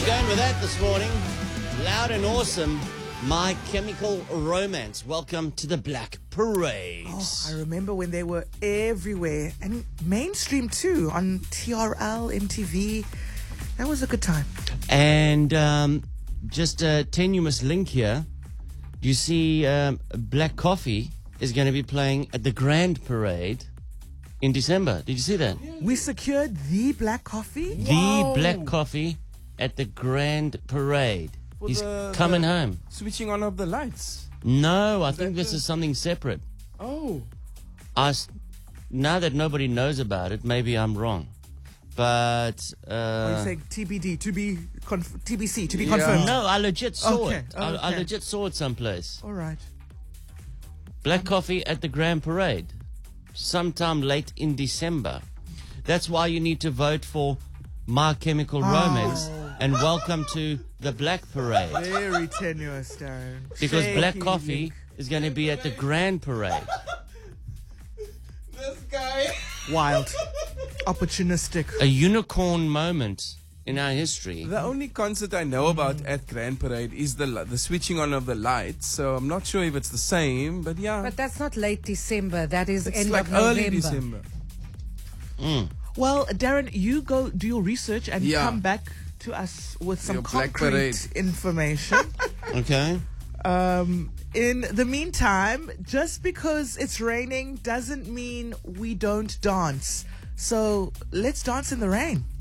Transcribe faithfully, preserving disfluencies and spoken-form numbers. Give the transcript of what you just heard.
going with that this morning. Loud and awesome. My Chemical Romance. Welcome to the Black Parade. Oh, I remember when they were everywhere and mainstream too on T R L, M T V. That was a good time. And um, just a tenuous link here. You see, um, Black Coffee is going to be playing at the Grand Parade in December. Did you see that? We secured the Black Coffee. The Wow. Black Coffee at the Grand Parade. For He's the- coming the home. Switching on of the lights. No, I think that this the- is something separate. Oh. I s- now that nobody knows about it, maybe I'm wrong. But Are uh, you saying T B D, to be conf- T B C, to be Yeah. confirmed? no, I legit saw Okay, it. I, I okay. legit saw it someplace. All right. Black Coffee at the Grand Parade, sometime late in December. That's why you need to vote for My Chemical Romance and welcome to the Black Parade. Very tenuous, Darren. Because Black Shaky Coffee link. is going to be at the Grand Parade. This guy. Wild. Opportunistic. A unicorn moment in our history. The only concert I know about at Grand Parade is the li- the switching on of the lights. So I'm not sure if it's the same, but yeah. But that's not late December. That is it's end like of November. early December. Well, Darren, you go do your research and Yeah. come back to us with some Your Black concrete Parade. information. Okay? Um, in the meantime, just because it's raining doesn't mean we don't dance. So let's dance in the rain.